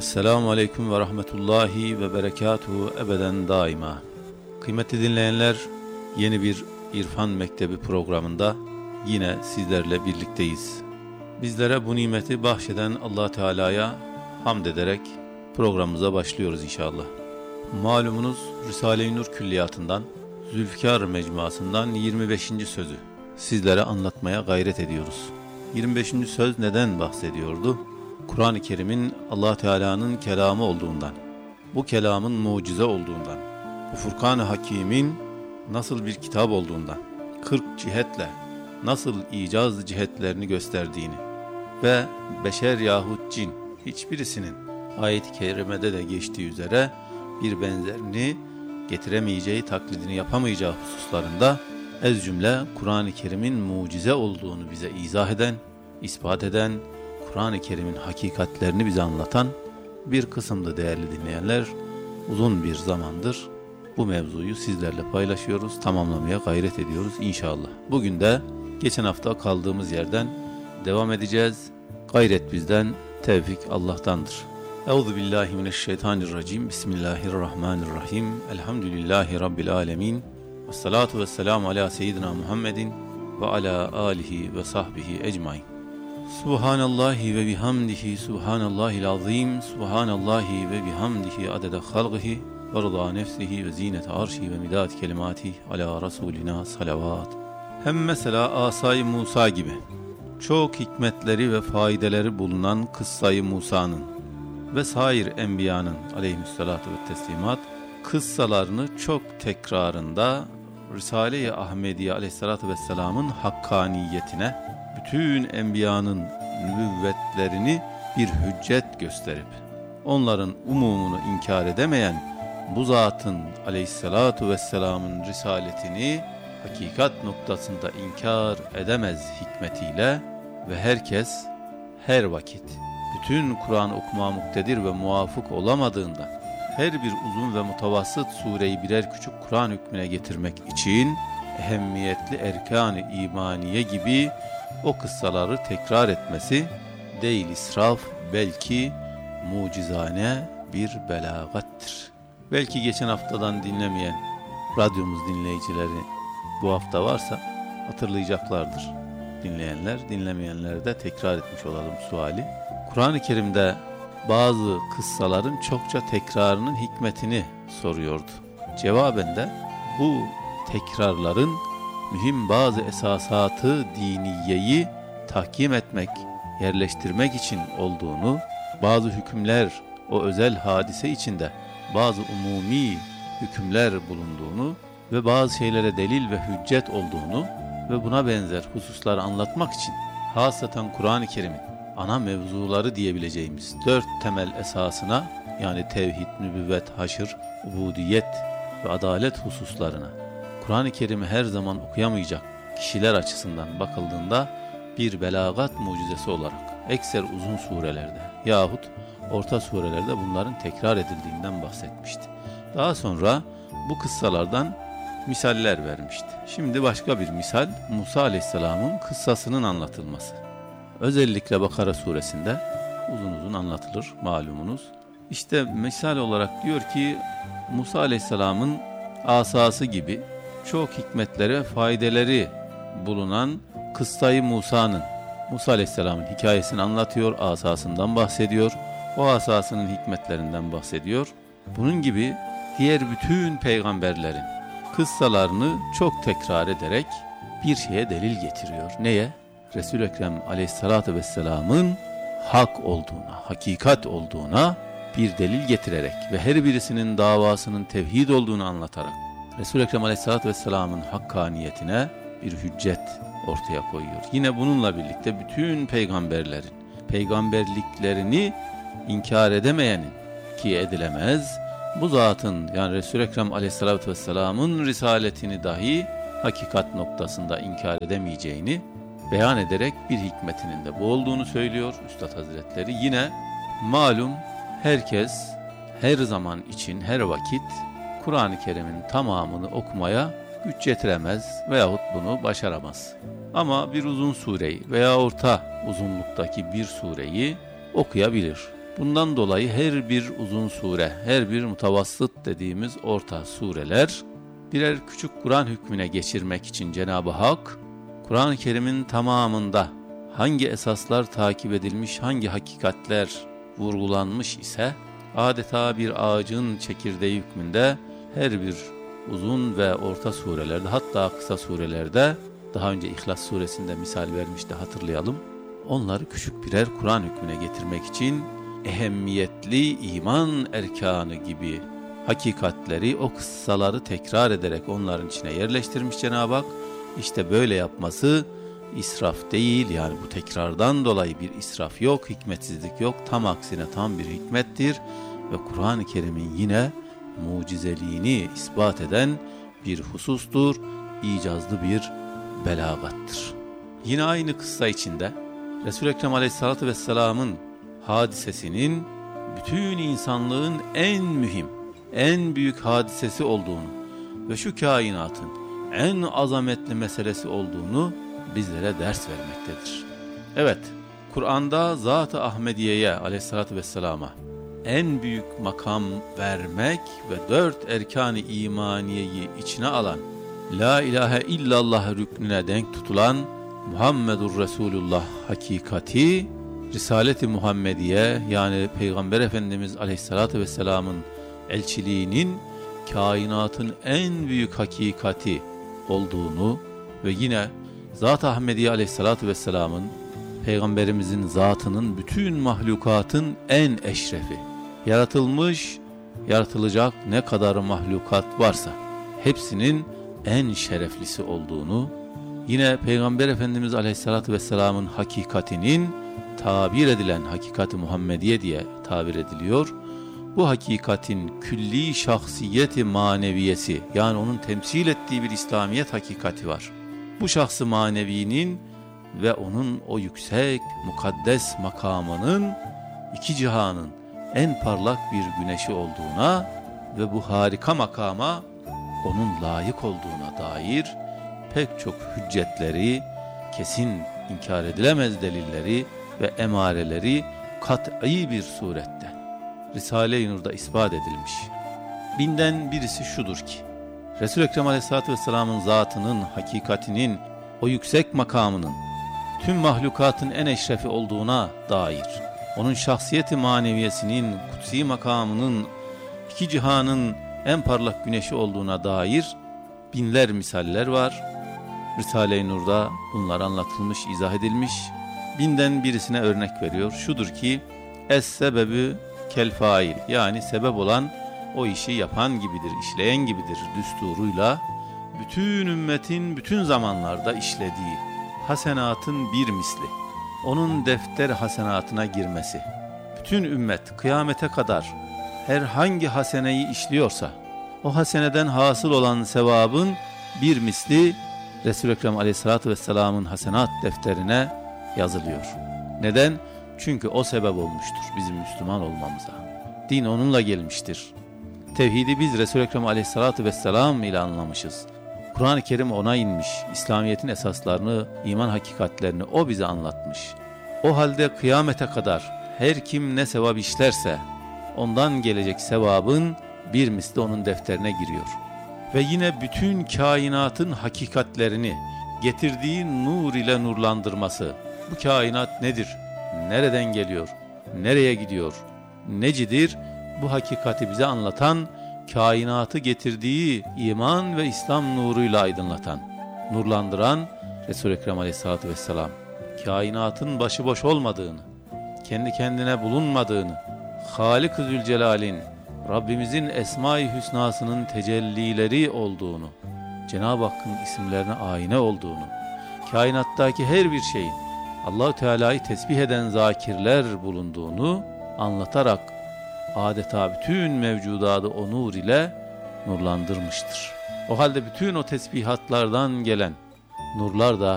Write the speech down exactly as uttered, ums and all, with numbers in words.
Esselamu Aleyküm ve Rahmetullahi ve Berekatuhu ebeden daima. Kıymetli dinleyenler, yeni bir İrfan Mektebi programında yine sizlerle birlikteyiz. Bizlere bu nimeti bahşeden Allah Teala'ya hamd ederek programımıza başlıyoruz inşallah. Malumunuz Risale-i Nur Külliyatı'ndan, Zülfikar Mecmuası'ndan yirmi beşinci sözü sizlere anlatmaya gayret ediyoruz. yirmi beşinci söz neden bahsediyordu? Kur'an-ı Kerim'in Allah Teala'nın kelamı olduğundan, bu kelamın mucize olduğundan, bu Furkan-ı Hakîm'in nasıl bir kitap olduğundan, kırk cihetle nasıl icaz cihetlerini gösterdiğini ve beşer yahut cin hiçbirisinin ayet-i kerimede de geçtiği üzere bir benzerini getiremeyeceği, taklidini yapamayacağı hususlarında ez cümle Kur'an-ı Kerim'in mucize olduğunu bize izah eden, ispat eden, Kur'an-ı Kerim'in hakikatlerini bize anlatan bir kısımda değerli dinleyenler, uzun bir zamandır bu mevzuyu sizlerle paylaşıyoruz, tamamlamaya gayret ediyoruz inşallah. Bugün de geçen hafta kaldığımız yerden devam edeceğiz. Gayret bizden, tevfik Allah'tandır. Euzubillahimineşşeytanirracim. Bismillahirrahmanirrahim. Elhamdülillahi Rabbil alemin. Vessalatu vesselamu ala seyyidina Muhammedin ve ala alihi ve sahbihi ecmain. Subhanallahi ve bihamdihi, subhanallahil azim, subhanallahi ve bihamdihi adede halqihi ve rıza nefsihi ve zinete arşi ve midat kelimatihi ala Resulina salavat. Hem mesela Asay-ı Musa gibi çok hikmetleri ve faydeleri bulunan kıssayı Musa'nın ve sair enbiyanın aleyhissalatu ve teslimat kıssalarını çok tekrarında Risale-i Ahmediye aleyhissalatu vesselamın hakkaniyetine, bütün enbiyanın nübüvvetlerini bir hüccet gösterip onların umumunu inkar edemeyen bu zatın aleyhissalatu vesselamın risaletini hakikat noktasında inkar edemez hikmetiyle ve herkes her vakit bütün Kur'an okuma muktedir ve muvafık olamadığından her bir uzun ve mutavassıt sureyi birer küçük Kur'an hükmüne getirmek için ehemmiyetli erkan-ı imaniye gibi o kıssaları tekrar etmesi değil israf, belki mucizane bir belagattır. Belki geçen haftadan dinlemeyen radyomuz dinleyicileri bu hafta varsa hatırlayacaklardır dinleyenler. Dinlemeyenler de tekrar etmiş olalım suali. Kur'an-ı Kerim'de bazı kıssaların çokça tekrarının hikmetini soruyordu. Cevaben de bu tekrarların mühim bazı esasatı diniyeyi tahkim etmek, yerleştirmek için olduğunu, bazı hükümler o özel hadise içinde bazı umumi hükümler bulunduğunu ve bazı şeylere delil ve hüccet olduğunu ve buna benzer hususları anlatmak için hasaten Kur'an-ı Kerim'in ana mevzuları diyebileceğimiz dört temel esasına, yani tevhid, nübüvvet, haşr, ubudiyet ve adalet hususlarına Kur'an-ı Kerim'i her zaman okuyamayacak kişiler açısından bakıldığında bir belagat mucizesi olarak ekser uzun surelerde yahut orta surelerde bunların tekrar edildiğinden bahsetmişti. Daha sonra bu kıssalardan misaller vermişti. Şimdi başka bir misal, Musa Aleyhisselam'ın kıssasının anlatılması. Özellikle Bakara suresinde uzun uzun anlatılır malumunuz. İşte misal olarak diyor ki Musa Aleyhisselam'ın asası gibi çok hikmetleri ve faydeleri bulunan kıssayı Musa'nın, Musa Aleyhisselam'ın hikayesini anlatıyor, asasından bahsediyor, o asasının hikmetlerinden bahsediyor. Bunun gibi diğer bütün peygamberlerin kıssalarını çok tekrar ederek bir şeye delil getiriyor. Neye? Resul-i Ekrem Aleyhisselatü Vesselam'ın hak olduğuna, hakikat olduğuna bir delil getirerek ve her birisinin davasının tevhid olduğunu anlatarak Resul-i Ekrem Aleyhisselatü Vesselam'ın hakkaniyetine bir hüccet ortaya koyuyor. Yine bununla birlikte bütün peygamberlerin peygamberliklerini inkar edemeyenin, ki edilemez, bu zatın yani Resul-i Ekrem Aleyhisselatü Vesselam'ın risaletini dahi hakikat noktasında inkar edemeyeceğini beyan ederek bir hikmetinin de bu olduğunu söylüyor Üstad Hazretleri. Yine malum herkes her zaman için her vakit Kur'an-ı Kerim'in tamamını okumaya güç yetiremez veyahut bunu başaramaz. Ama bir uzun sureyi veya orta uzunluktaki bir sureyi okuyabilir. Bundan dolayı her bir uzun sure, her bir mutavassıt dediğimiz orta sureler birer küçük Kur'an hükmüne geçirmek için Cenab-ı Hak, Kur'an-ı Kerim'in tamamında hangi esaslar takip edilmiş, hangi hakikatler vurgulanmış ise adeta bir ağacın çekirdeği hükmünde her bir uzun ve orta surelerde, hatta kısa surelerde, daha önce İhlas suresinde misal vermişti, hatırlayalım, onları küçük birer Kur'an hükmüne getirmek için ehemmiyetli iman erkanı gibi hakikatleri, o kıssaları tekrar ederek onların içine yerleştirmiş Cenab-ı Hak. İşte böyle yapması israf değil, yani bu tekrardan dolayı bir israf yok, hikmetsizlik yok, tam aksine tam bir hikmettir ve Kur'an-ı Kerim'in yine mucizeliğini ispat eden bir husustur, icazlı bir belagattır. Yine aynı kıssa içinde Resul-i Ekrem Aleyhisselatü Vesselam'ın hadisesinin bütün insanlığın en mühim, en büyük hadisesi olduğunu ve şu kainatın en azametli meselesi olduğunu bizlere ders vermektedir. Evet, Kur'an'da Zat-ı Ahmediye'ye Aleyhisselatü Vesselam'a en büyük makam vermek ve dört erkan-ı imaniyeyi içine alan, La ilahe illallah rüknüne denk tutulan Muhammedur Resulullah hakikati, Risalet-i Muhammediye yani Peygamber Efendimiz Aleyhisselatü Vesselam'ın elçiliğinin kainatın en büyük hakikati olduğunu ve yine Zat-ı Ahmediye Aleyhisselatü Vesselam'ın Peygamberimizin zatının bütün mahlukatın en eşrefi, yaratılmış, yaratılacak ne kadar mahlukat varsa hepsinin en şereflisi olduğunu, yine Peygamber Efendimiz Aleyhisselatü Vesselam'ın hakikatinin tabir edilen hakikat-ı Muhammediye diye tabir ediliyor. Bu hakikatin külli şahsiyeti maneviyesi, yani onun temsil ettiği bir İslamiyet hakikati var. Bu şahsı manevinin ve onun o yüksek, mukaddes makamının iki cihanın en parlak bir güneşi olduğuna ve bu harika makama onun layık olduğuna dair pek çok hüccetleri, kesin inkar edilemez delilleri ve emareleri kat'i bir surette Risale-i Nur'da ispat edilmiş. Binden birisi şudur ki, Resul-i Ekrem Aleyhisselatü Vesselam'ın zatının, hakikatinin, o yüksek makamının tüm mahlukatın en eşrefi olduğuna dair, onun şahsiyeti maneviyesinin, kutsi makamının iki cihanın en parlak güneşi olduğuna dair binler misaller var. Risale-i Nur'da bunlar anlatılmış, izah edilmiş. Binden birisine örnek veriyor. Şudur ki, es-sebebü kel fail, yani sebep olan o işi yapan gibidir, işleyen gibidir düsturuyla bütün ümmetin bütün zamanlarda işlediği hasenatın bir misli, onun defter hasenatına girmesi, bütün ümmet kıyamete kadar herhangi haseneyi işliyorsa o haseneden hasıl olan sevabın bir misli Resul-i Ekrem Aleyhisselatü Vesselam'ın hasenat defterine yazılıyor. Neden? Çünkü o sebep olmuştur bizim Müslüman olmamıza. Din onunla gelmiştir. Tevhidi biz Resul-i Ekrem Aleyhisselatü Vesselam ile anlamışız. Kur'an-ı Kerim ona inmiş. İslamiyet'in esaslarını, iman hakikatlerini o bize anlatmış. O halde kıyamete kadar her kim ne sevap işlerse ondan gelecek sevabın bir misli onun defterine giriyor. Ve yine bütün kainatın hakikatlerini getirdiği nur ile nurlandırması. Bu kainat nedir? Nereden geliyor? Nereye gidiyor? Necidir? Bu hakikati bize anlatan, kainatı getirdiği iman ve İslam nuruyla aydınlatan, nurlandıran Resul-i Ekrem Aleyhisselatü Vesselam. Kainatın başıboş olmadığını, kendi kendine bulunmadığını, Halik-i Zülcelal'in, Rabbimizin Esma-i Hüsnasının tecellileri olduğunu, Cenab-ı Hakk'ın isimlerine ayine olduğunu, kainattaki her bir şeyin Allah-u Teala'yı tesbih eden zakirler bulunduğunu anlatarak adeta bütün mevcudatı o nur ile nurlandırmıştır. O halde bütün o tesbihatlardan gelen nurlar da